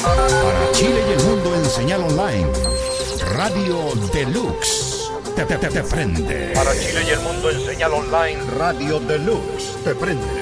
Para Chile y el mundo en señal online. Radio Deluxe. Te prende. Para Chile y el mundo en señal online. Radio Deluxe. Te prende.